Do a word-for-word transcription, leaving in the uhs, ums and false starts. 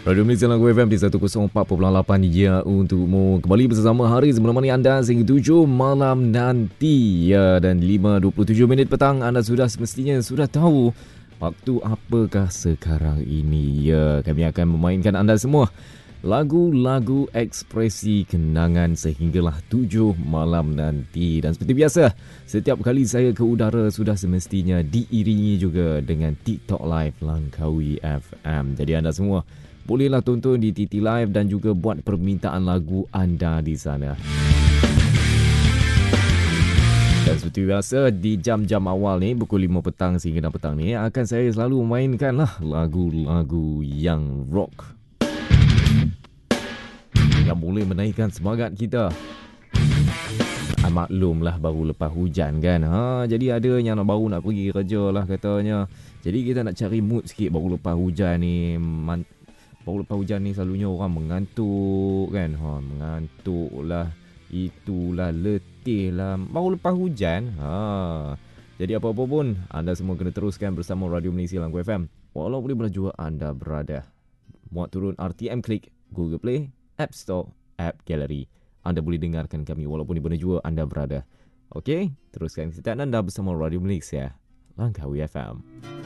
Radio Malaysia Lagu F M di seratus empat perpuluhan lapan ya untukmu. Kembali bersama Haris menemani anda sehingga tujuh malam nanti ya, dan lima dua puluh tujuh minit petang. Anda sudah semestinya sudah tahu waktu apakah sekarang ini ya. Kami akan memainkan anda semua lagu-lagu ekspresi kenangan sehinggalah tujuh malam nanti. Dan seperti biasa, setiap kali saya ke udara sudah semestinya diiringi juga dengan TikTok Live Langkawi F M. Jadi anda semua bolehlah tonton di T T Live dan juga buat permintaan lagu anda di sana. Dan seperti biasa, di jam-jam awal ni, pukul lima petang sehingga enam petang ni, akan saya selalu memainkan lah lagu-lagu yang rock yang boleh menaikkan semangat kita. Ah, maklumlah baru lepas hujan kan. Ha, jadi ada yang baru nak pergi kerja lah katanya. Jadi kita nak cari mood sikit baru lepas hujan ni. Man- baru lepas hujan ni selalunya orang mengantuk kan. Ha, mengantuk lah. Itulah letih lah. Baru lepas hujan. Ha. Jadi apa-apa pun, anda semua kena teruskan bersama Radio Malaysia Langkawi F M. Walau boleh mana jua anda berada. Muat turun R T M Klik, Google Play, App Store, App Gallery. Anda boleh dengarkan kami walaupun di mana jua anda berada. Okey, teruskan kesihatan anda bersama Radio Malaysia Langkawi F M.